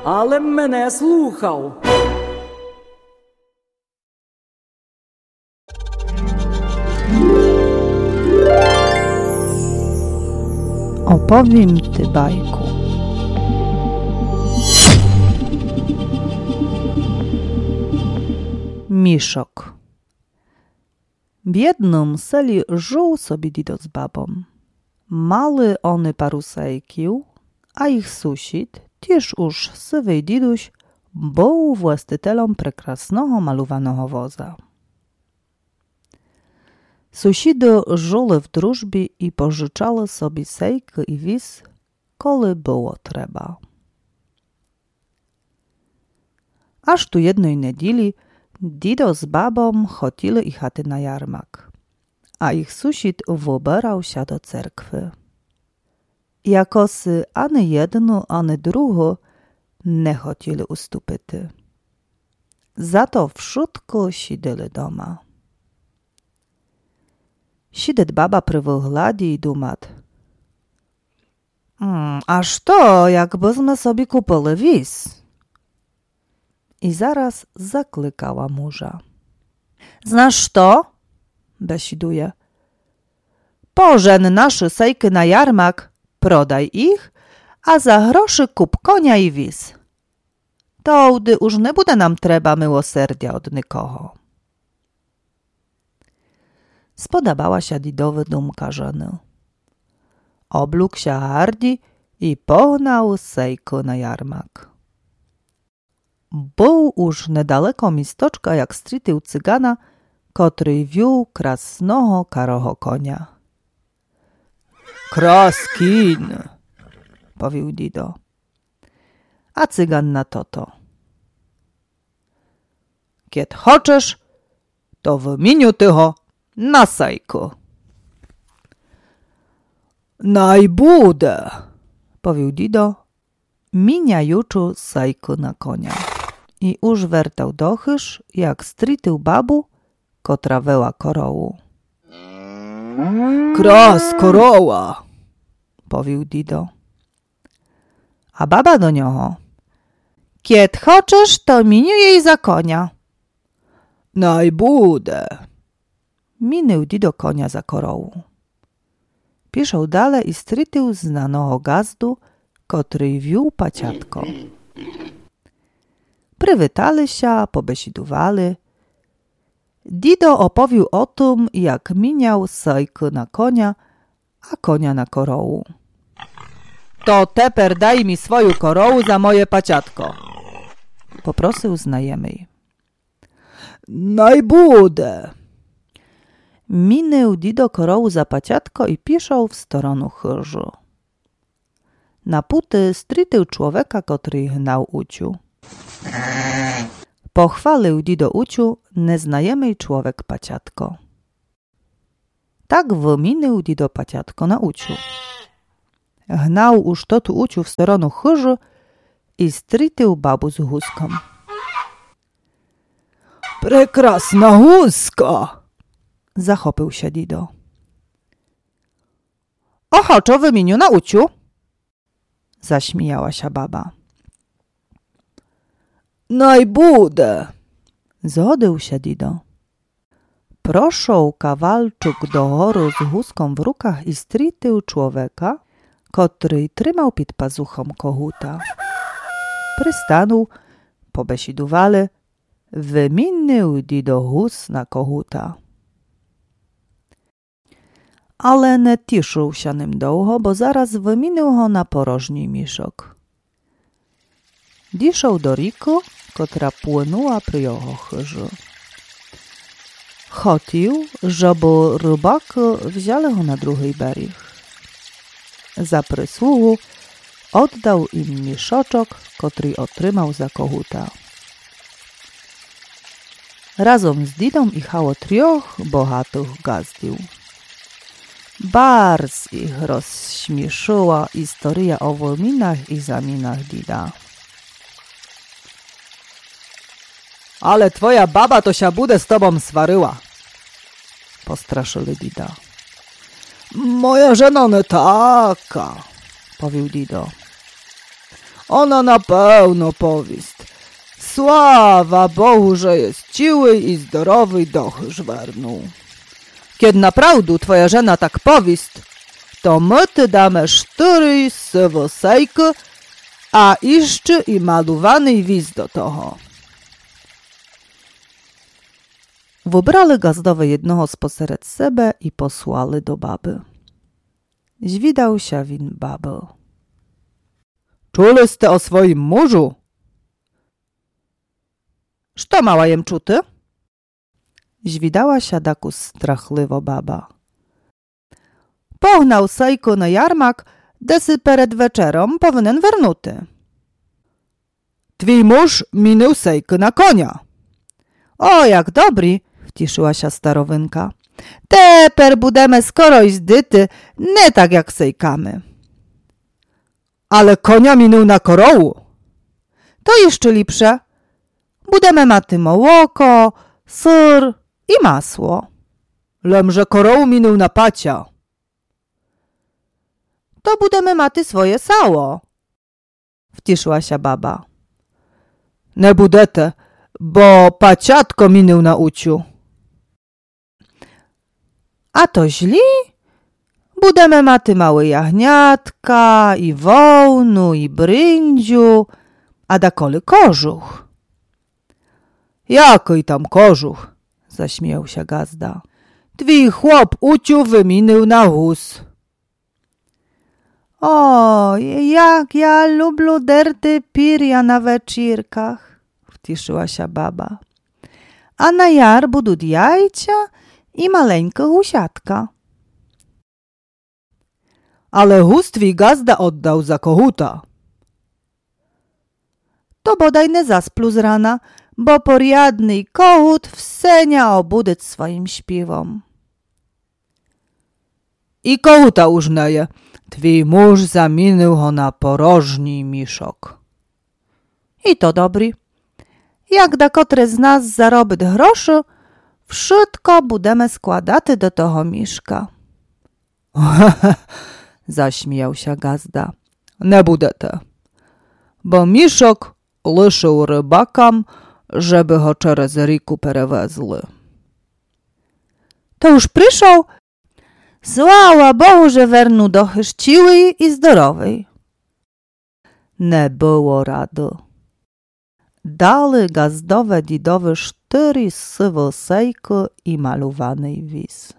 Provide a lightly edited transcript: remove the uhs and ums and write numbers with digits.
але мене слухав. Opowiem ty bajku. Miszok. W jednym seli żył sobie Dido z babą. Mały one parusejkił, a ich sąsiad, też już sywy Diduś, był właścicielem prekrasnego malowanego woza. Sąsiady żyli w drużbie i pożyczali sobie sejki i wiz, kole było trzeba. Aż tu jednej niedzieli Dido z babą chodzili i chaty na jarmak, a ich sąsiad wybierał się do cerkwy. Jakoś ani jedno, ani drugie nie chodzili ustupity. Za to wszystko siedzieli doma. Siedzieć baba przy wyglądzie i dumać. Aż to, jakbyśmy sobie kupili wiz. I zaraz zaklykała męża. Znasz to? Besiduje. Pożen nasze sejki na jarmak, prodaj ich, a za groszy kup konia i wiz. Tołdy już nie bude nam trzeba miłosierdzia od nikogo. Spodobała się Didowi dumka żony. Oblógł się hardzi i pognał sejku na jarmak. Był już niedaleko mistoczka, jak strytył cygana, który wiół krasnego karoho konia. Kraskin, powił Dido. A cygan na to. Kiedy chcesz, to wymienię tyho na sejku. Najbudę, powił Dido, miniajuczu sejku na konia. I już wertał dochyż, jak strytył babu, kotra weła korołu. Kras koroła, powił Dido. A baba do niego. Kiedy chcesz, to miniu jej za konia. Najbudę. Minął Dido konia za korołu. Piszał dalej i strytył znanego gazdu, który wiół paciatko. Przywitali się, pobesidowali. Dido opowił o tym, jak miniał sejk na konia, a konia na korołu. To teper daj mi swoją korołu za moje paciatko, poprosił znajomej. Najbudę. Minął Dido korołu za paciatko i piszał w stronę chyżu. Na puty strytył człowieka, który gnał uciu. Pochwalił Dido uciu nieznajomej człowiek paciatko. Tak wyminął Dido paciatko na uciu. Gnał już to tu uciu w stronę chyżu i strytył babu z huską. Prekrasna huska! Zachopił się Dido. Ochoczo wymienił na uciu? Zaśmiała się baba. Najbudę! Zgodził się Dido. Proszą kawalczuk do horu z huską w rukach i strytył człowieka, który trzymał pod pazuchą koguta. Przystanął, pobesidowali, wymienił Dido hus na koguta. Ale nie cieszył się nim długo, bo zaraz wyminął go na porożni miszok. Diszał do riku, która płynęła przy jego chyżu. Chodził, żeby rybaki wzięli go na drugi brzeg. Za przysługę oddał im miszoczok, który otrzymał za koguta. Razem z Didą jechało 3 bogatych gazdów. Bardzo ich rozśmieszyła historia o wyminach i zaminach Dida. Ale twoja baba to się bude z tobą swaryła, postraszyli Dida. Moja żona nie taka, powił Dido. ona na pełno powist. Sława Bohu, że jest ciły i zdrowy dochy żwernu. Kiedy naprawdę twoja żena tak powist, to my ty damy 4 sywosejki, a jeszcze i malowany wiz do toho. Wybrali gazdowe jednoho sposered sebe i posłali do baby. Zwidał się win baby. Czuliście o swoim mężu? Co mała jem czuty? Zwidała się daku strachliwo baba. Pognał sejku na jarmak, desy pered wieczerem powinien wernuty. Twój mąż minął sejku na konia. O, jak dobry, wciszyła się starowynka. Teper budemy skoro i zdyty, nie tak jak sejkamy. Ale konia minął na korołu. To jeszcze lepsze. Budemy maty mołoko, syr i masło. Lemże korołu minął na pacia. To budemy maty swoje sało, wciszyła się baba. Nie budete, bo paciatko minął na uciu. A to źli? Budemy maty małe jachniatka, i wołnu, i bryndziu, a dakoli kożuch. Jaki tam kożuch? Zaśmiał się gazda. Twój chłop uciu wyminął na hus. O, jak ja lubię derty pirja na wieczirkach, wciszyła się baba. A na jar budu jajcia i maleńka husiatka. Ale hus twój gazda oddał za kohuta. To bodaj nie zasplu z rana, bo porjadny kohut wsenia obudyć swoim śpiewom. I kohuta użneje. Twój mąż zamienił ho na porożni miszok. I to dobry. Jak da kotre z nas zarobić groszy, wszystko budemy składaty do toho miszka. Zaśmiał się gazda. Nie budete, bo miszok lyszył rybakam, żeby ho przez riku perewezli. To już przyszł? Sława Bohu, że wernu dochy chciły i zdrowej. Nie było rady. Dali gazdowe didowe 4 sywosejki i malowany wiz.